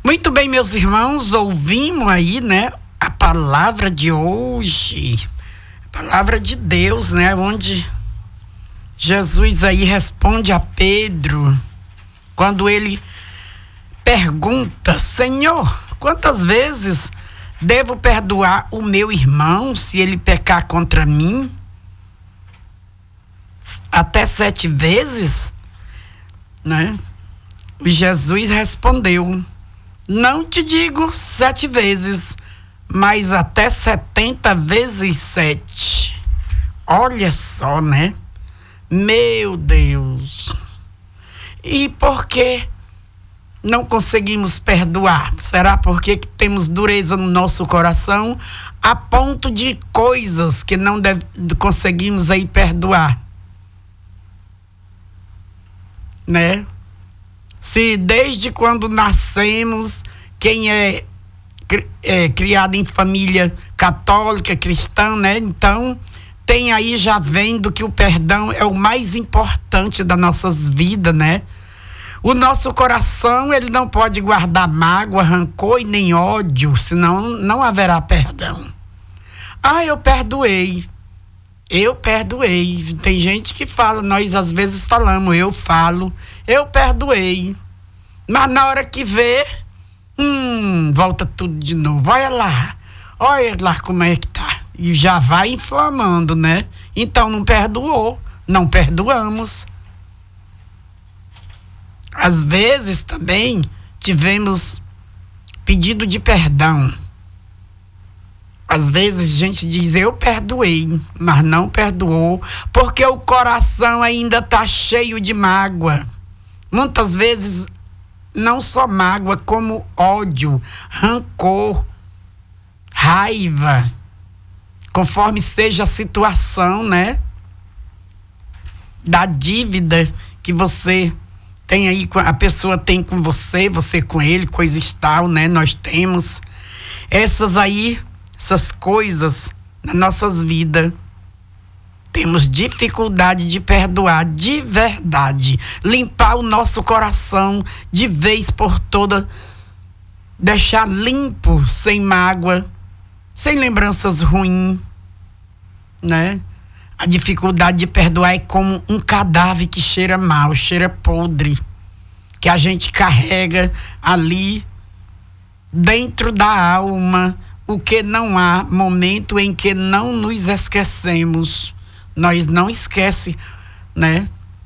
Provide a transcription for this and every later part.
Muito bem, meus irmãos, ouvimos aí, né, a palavra de hoje, a palavra de Deus, né, onde Jesus aí responde a Pedro, quando ele pergunta: Senhor, quantas vezes devo perdoar o meu irmão se ele pecar contra mim? Até 7 vezes? Né? E Jesus respondeu: não te digo 7 vezes, mas até 70 vezes 7. Olha só, né? Meu Deus! E por que não conseguimos perdoar? Será porque temos dureza no nosso coração a ponto de coisas que não conseguimos aí perdoar? Né? Se desde quando nascemos, quem é criado em família católica, cristã, né? Então, tem aí já vendo que o perdão é o mais importante das nossas vidas, né? O nosso coração, ele não pode guardar mágoa, rancor e nem ódio, senão não haverá perdão. Ah, eu perdoei. Eu perdoei. Tem gente que fala, nós às vezes falamos, eu falo, eu perdoei. Mas na hora que vê, volta tudo de novo. Olha lá como é que tá. E já vai inflamando, né? Então não perdoou, não perdoamos. Às vezes também tivemos pedido de perdão. Às vezes a gente diz, eu perdoei, mas não perdoou, porque o coração ainda está cheio de mágoa. Muitas vezes, não só mágoa, como ódio, rancor, raiva, conforme seja a situação, né? Da dívida que você tem aí, a pessoa tem com você, você com ele, coisas tal, né? Nós temos essas coisas nas nossas vidas. Temos dificuldade de perdoar de verdade, limpar o nosso coração de vez por toda, deixar limpo, sem mágoa, sem lembranças ruins, né? A dificuldade de perdoar é como um cadáver que cheira mal, cheira podre, que a gente carrega ali dentro da alma, o que não há momento em que não nos esquecemos. Nós não esquece, né?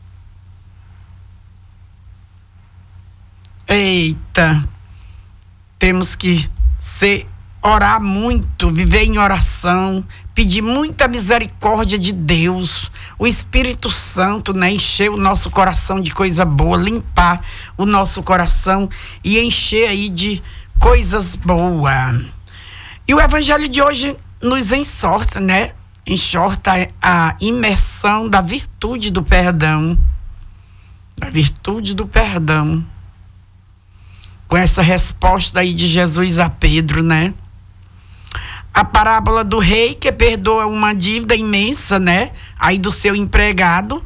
Eita, temos que orar muito, viver em oração, pedir muita misericórdia de Deus, o Espírito Santo, né? Encher o nosso coração de coisa boa, limpar o nosso coração e encher aí de coisas boas. E o evangelho de hoje nos enxorta, né? Enxorta a imersão da virtude do perdão. Da virtude do perdão. Com essa resposta aí de Jesus a Pedro, né? A parábola do rei que perdoa uma dívida imensa, né? Aí do seu empregado,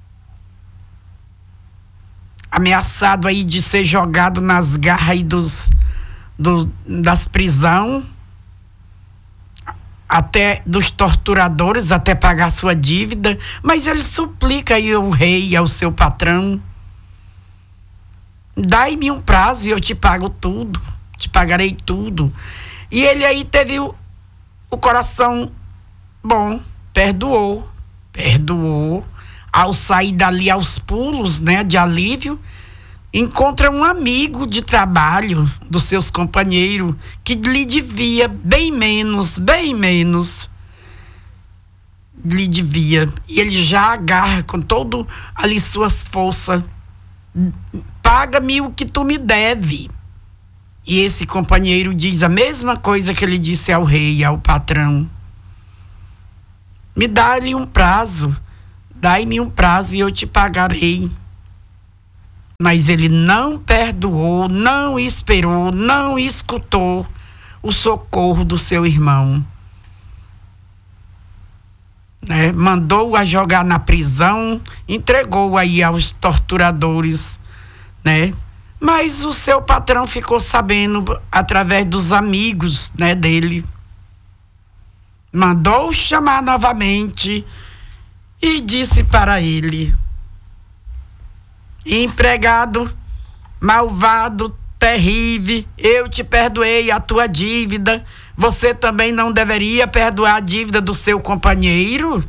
ameaçado aí de ser jogado nas garras aí das prisões, até dos torturadores, até pagar sua dívida, mas ele suplica aí ao rei, ao seu patrão: dai-me um prazo e eu te pago tudo, te pagarei tudo. E ele aí teve o coração bom, perdoou, ao sair dali aos pulos, né, de alívio, encontra um amigo de trabalho dos seus companheiros que lhe devia bem menos lhe devia, e ele já agarra com todo ali suas forças: paga-me o que tu me deve. E esse companheiro diz a mesma coisa que ele disse ao rei, ao patrão: me dá-lhe um prazo, dai-me um prazo e eu te pagarei. Mas ele não perdoou, não esperou, não escutou o socorro do seu irmão, né? Mandou-o a jogar na prisão, entregou aí aos torturadores, né? Mas o seu patrão ficou sabendo através dos amigos, né, dele. Mandou chamar novamente e disse para ele: empregado malvado, terrível, eu te perdoei a tua dívida. Você também não deveria perdoar a dívida do seu companheiro?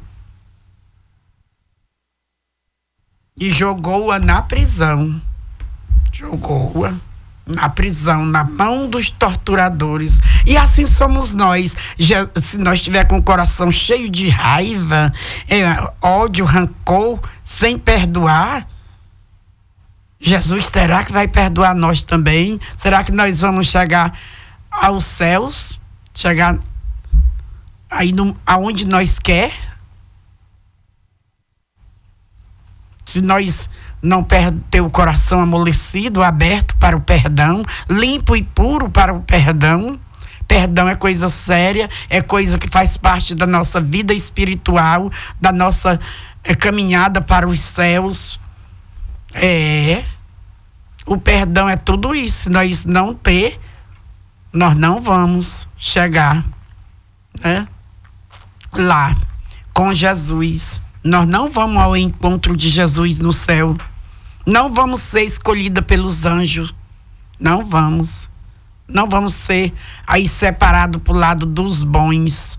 E jogou-a na prisão. Jogou-a na prisão, na mão dos torturadores. E assim somos nós. Se nós estiver com o coração cheio de raiva, ódio, rancor, sem perdoar, Jesus, será que vai perdoar nós também? Será que nós vamos chegar aos céus? Chegar aí aonde nós quer? Se nós não ter o coração amolecido, aberto para o perdão, limpo e puro para o perdão. Perdão é coisa séria, é coisa que faz parte da nossa vida espiritual, da nossa caminhada para os céus. O perdão é tudo isso. Se nós não ter, nós não vamos chegar, né, lá com Jesus. Nós não vamos ao encontro de Jesus no céu. Não vamos ser escolhida pelos anjos. Não vamos. Não vamos ser aí separados para o lado dos bons.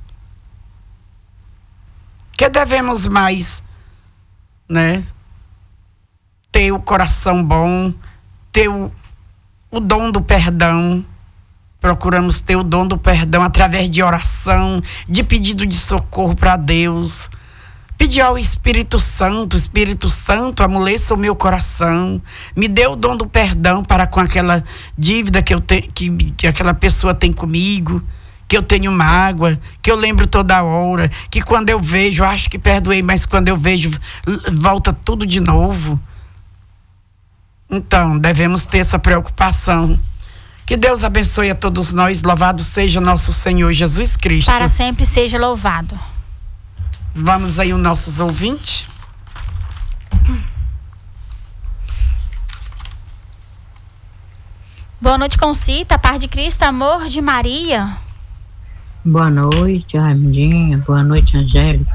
Que devemos mais, né, ter o coração bom, ter o dom do perdão. Procuramos ter o dom do perdão através de oração, de pedido de socorro para Deus. Pedir ao Espírito Santo, amoleça o meu coração, me dê o dom do perdão para com aquela dívida que aquela pessoa tem comigo, que eu tenho mágoa, que eu lembro toda hora, que quando eu vejo, acho que perdoei, mas quando eu vejo, volta tudo de novo. Então, devemos ter essa preocupação. Que Deus abençoe a todos nós. Louvado seja nosso Senhor Jesus Cristo. Para sempre seja louvado. Vamos aí os nossos ouvintes. Boa noite, Concita. Paz de Cristo, amor de Maria. Boa noite, Raimundinha. Boa noite, Angélica.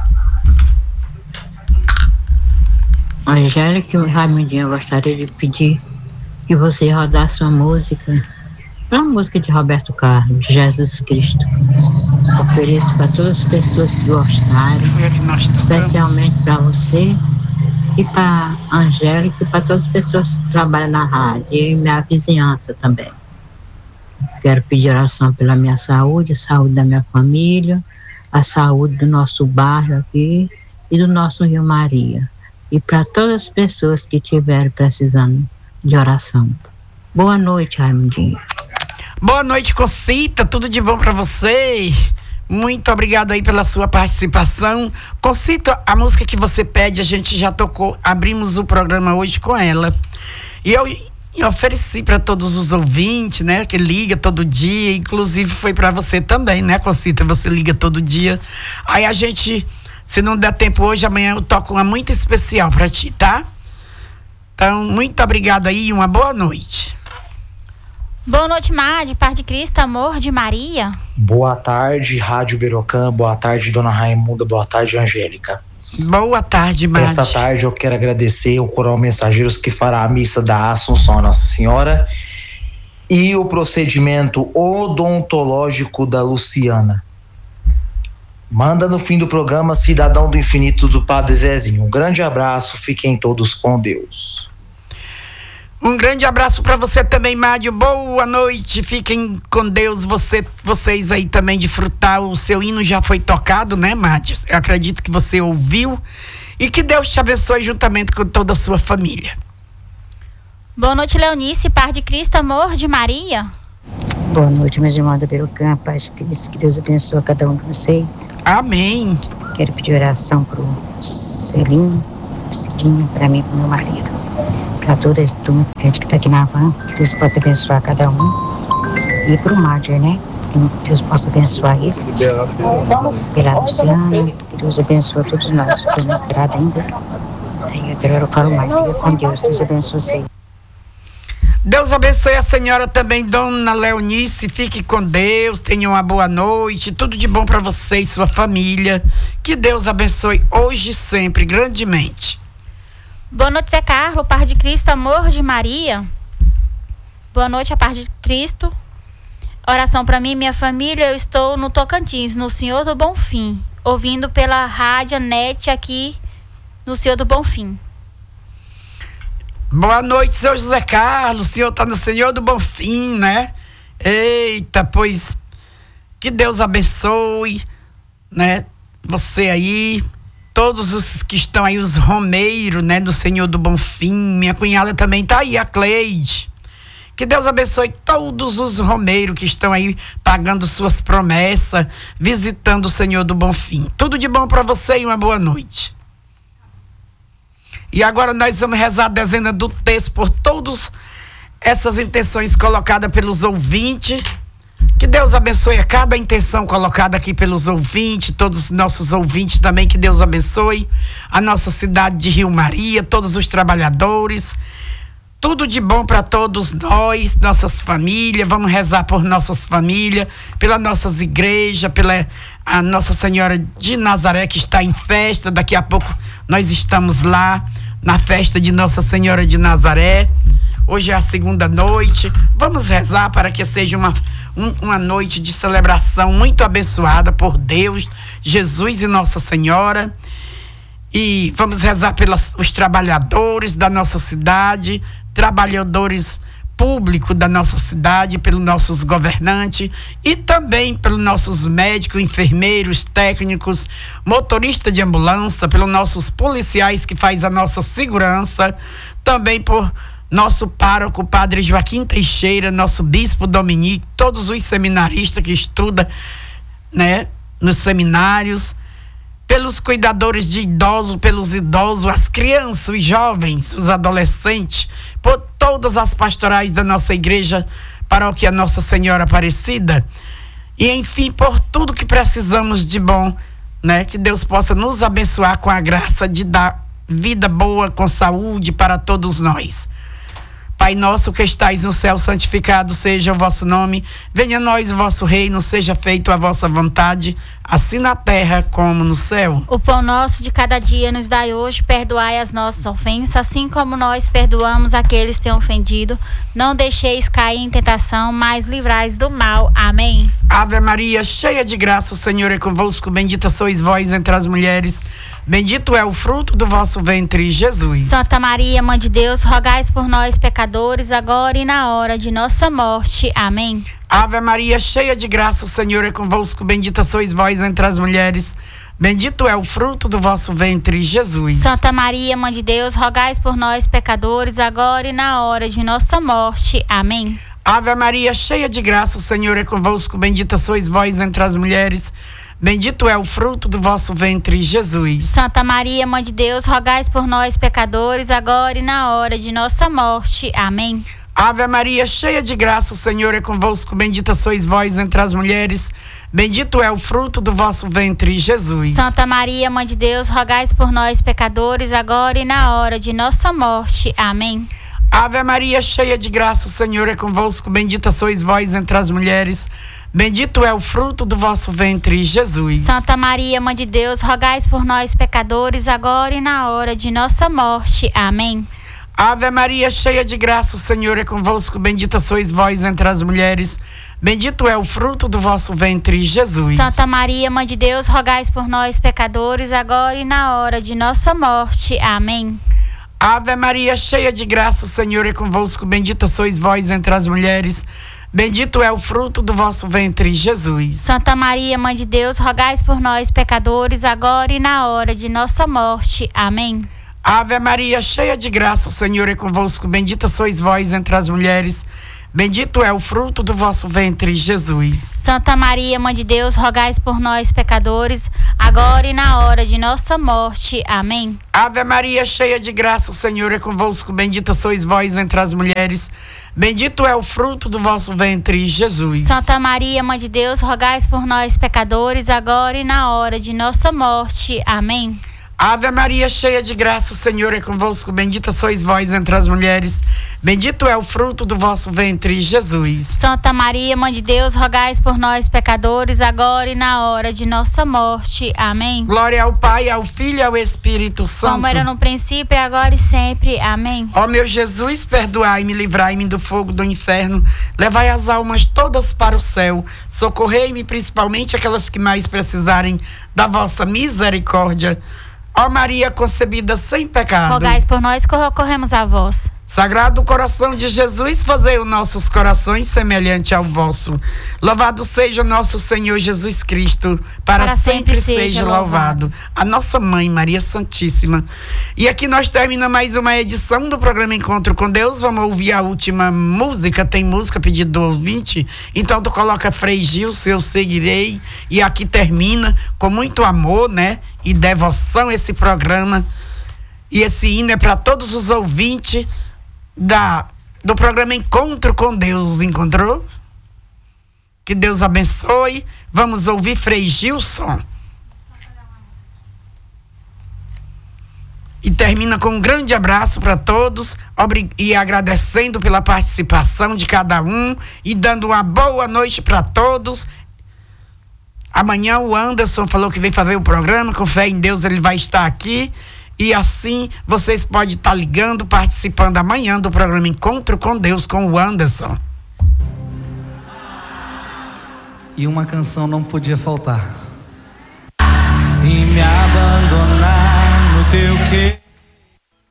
Angélica e Raimundinha, eu gostaria de pedir que você rodasse uma música. Uma música de Roberto Carlos, Jesus Cristo. Ofereço para todas as pessoas que gostarem, especialmente para você e para a Angélica e para todas as pessoas que trabalham na rádio e minha vizinhança também. Quero pedir oração pela minha saúde, a saúde da minha família, a saúde do nosso bairro aqui e do nosso Rio Maria. E para todas as pessoas que estiverem precisando de oração. Boa noite, Raimundinho. Boa noite, Concita, tudo de bom para você? Muito obrigado aí pela sua participação. Concita, a música que você pede, a gente já tocou, abrimos o programa hoje com ela. E eu ofereci para todos os ouvintes, né, que liga todo dia, inclusive foi para você também, né, Concita, você liga todo dia. Aí a gente, se não der tempo hoje, amanhã eu toco uma muito especial para ti, tá? Então, muito obrigado aí e uma boa noite. Boa noite, Madi, paz de Cristo, amor de Maria. Boa tarde, Rádio Berocã, boa tarde, Dona Raimunda, boa tarde, Angélica. Boa tarde, Madi. Essa tarde eu quero agradecer o Coral Mensageiros que fará a missa da Assunção Nossa Senhora e o procedimento odontológico da Luciana. Manda no fim do programa Cidadão do Infinito do Padre Zezinho. Um grande abraço, fiquem todos com Deus. Um grande abraço para você também, Mádio. Boa noite, fiquem com Deus. Vocês aí também desfrutar. O seu hino já foi tocado, né, Mádio? Eu acredito que você ouviu. E que Deus te abençoe juntamente com toda a sua família. Boa noite, Leonice, paz de Cristo, amor de Maria. Boa noite, meus irmãos da Berocã, paz de Cristo, que Deus abençoe a cada um de vocês. Amém. Quero pedir oração pro Celinho, pro Cidinho, para mim e pro meu marido. Para toda a gente que está aqui na van, que Deus possa abençoar cada um. E para o Mádio, né? Que Deus possa abençoar ele. Pela Luciana, que Deus abençoe todos nós. Estou na estrada ainda. Aí eu falo mais. Fica com Deus. Deus abençoe vocês. Deus abençoe a senhora também, dona Leonice. Fique com Deus, tenha uma boa noite, tudo de bom para você e sua família. Que Deus abençoe hoje e sempre, grandemente. Boa noite, Zé Carlos, Pai de Cristo, amor de Maria. Boa noite, a paz de Cristo. Oração para mim e minha família. Eu estou no Tocantins, no Senhor do Bonfim, ouvindo pela rádio NET aqui no Senhor do Bonfim. Boa noite, seu José Carlos. O senhor está no Senhor do Bonfim, né? Eita, pois que Deus abençoe, né? Você aí, todos os que estão aí, os romeiros, né? Do Senhor do Bonfim. Minha cunhada também está aí, a Cleide. Que Deus abençoe todos os romeiros que estão aí pagando suas promessas, visitando o Senhor do Bonfim. Tudo de bom para você e uma boa noite. E agora nós vamos rezar a dezena do texto por todas essas intenções colocadas pelos ouvintes. Que Deus abençoe a cada intenção colocada aqui pelos ouvintes, todos os nossos ouvintes também, que Deus abençoe a nossa cidade de Rio Maria, todos os trabalhadores. Tudo de bom para todos nós, nossas famílias. Vamos rezar por nossas famílias, pelas nossas igrejas, pela a Nossa Senhora de Nazaré, que está em festa. Daqui a pouco nós estamos lá na festa de Nossa Senhora de Nazaré. Hoje é a segunda noite. Vamos rezar para que seja uma noite de celebração muito abençoada por Deus, Jesus e Nossa Senhora. E vamos rezar pelos trabalhadores da nossa cidade, trabalhadores públicos da nossa cidade, pelos nossos governantes e também pelos nossos médicos, enfermeiros, técnicos, motoristas de ambulância, pelos nossos policiais que faz a nossa segurança, também por nosso pároco, Padre Joaquim Teixeira, nosso bispo Dominique, todos os seminaristas que estudam, né, nos seminários, pelos cuidadores de idosos, pelos idosos, as crianças, os jovens, os adolescentes, por todas as pastorais da nossa igreja paróquia Nossa Senhora Aparecida, e enfim, por tudo que precisamos de bom, né? Que Deus possa nos abençoar com a graça de dar vida boa, com saúde para todos nós. Pai nosso que estais no céu, santificado seja o vosso nome. Venha a nós o vosso reino, seja feito a vossa vontade, assim na terra como no céu. O pão nosso de cada dia nos dai hoje, perdoai as nossas ofensas, assim como nós perdoamos aqueles que têm ofendido. Não deixeis cair em tentação, mas livrais do mal. Amém. Ave Maria, cheia de graça, o Senhor é convosco. Bendita sois vós entre as mulheres. Bendito é o fruto do vosso ventre, Jesus. Santa Maria, Mãe de Deus, rogai por nós, pecadores, agora e na hora de nossa morte. Amém. Ave Maria, cheia de graça, o Senhor é convosco. Bendita sois vós entre as mulheres. Bendito é o fruto do vosso ventre, Jesus. Santa Maria, Mãe de Deus, rogai por nós, pecadores, agora e na hora de nossa morte. Amém. Ave Maria, cheia de graça, o Senhor é convosco. Bendita sois vós entre as mulheres. Bendito é o fruto do vosso ventre, Jesus. Santa Maria, Mãe de Deus, rogai por nós, pecadores, agora e na hora de nossa morte. Amém. Ave Maria, cheia de graça, o Senhor é convosco. Bendita sois vós entre as mulheres. Bendito é o fruto do vosso ventre, Jesus. Santa Maria, Mãe de Deus, rogai por nós, pecadores, agora e na hora de nossa morte. Amém. Ave Maria, cheia de graça, o Senhor é convosco. Bendita sois vós entre as mulheres. Bendito é o fruto do vosso ventre, Jesus. Santa Maria, Mãe de Deus, rogai por nós, pecadores, agora e na hora de nossa morte. Amém. Ave Maria, cheia de graça, o Senhor é convosco. Bendita sois vós entre as mulheres. Bendito é o fruto do vosso ventre, Jesus. Santa Maria, Mãe de Deus, rogai por nós, pecadores, agora e na hora de nossa morte. Amém. Ave Maria, cheia de graça, o Senhor é convosco. Bendita sois vós entre as mulheres. Bendito é o fruto do vosso ventre, Jesus. Santa Maria, Mãe de Deus, rogai por nós, pecadores, agora e na hora de nossa morte. Amém. Ave Maria, cheia de graça, o Senhor é convosco. Bendita sois vós entre as mulheres. Bendito é o fruto do vosso ventre, Jesus. Santa Maria, Mãe de Deus, rogai por nós, pecadores, agora e na hora de nossa morte. Amém. Ave Maria, cheia de graça, o Senhor é convosco. Bendita sois vós entre as mulheres. Bendito é o fruto do vosso ventre, Jesus. Santa Maria, Mãe de Deus, rogai por nós, pecadores, agora e na hora de nossa morte. Amém. Ave Maria, cheia de graça, o Senhor é convosco. Bendita sois vós entre as mulheres. Bendito é o fruto do vosso ventre, Jesus. Santa Maria, Mãe de Deus, rogai por nós, pecadores, agora e na hora de nossa morte. Amém. Glória ao Pai, ao Filho e ao Espírito Santo. Como era no princípio, agora e sempre. Amém. Ó meu Jesus, perdoai-me, livrai-me do fogo do inferno. Levai as almas todas para o céu. Socorrei-me, principalmente aquelas que mais precisarem da vossa misericórdia. Ó Maria concebida sem pecado, Rogais por nós que recorremos a vós. Sagrado coração de Jesus, fazei os nossos corações semelhante ao vosso. Louvado seja nosso Senhor Jesus Cristo, para sempre seja louvado. A nossa Mãe, Maria Santíssima. E aqui nós terminamos mais uma edição do programa Encontro com Deus. Vamos ouvir a última música. Tem música pedido do ouvinte. Então tu coloca Frei Gilson, Eu Seguirei. E aqui termina com muito amor, né? E devoção esse programa. E esse hino é para todos os ouvintes do programa Encontro com Deus. Encontrou? Que Deus abençoe. Vamos ouvir Frei Gilson. E termina com um grande abraço para todos e agradecendo pela participação de cada um e dando uma boa noite para todos. Amanhã o Anderson falou que vem fazer o programa, com fé em Deus ele vai estar aqui. E assim, vocês podem estar ligando, participando amanhã do programa Encontro com Deus com o Anderson. E uma canção não podia faltar. E me abandonar no teu querer.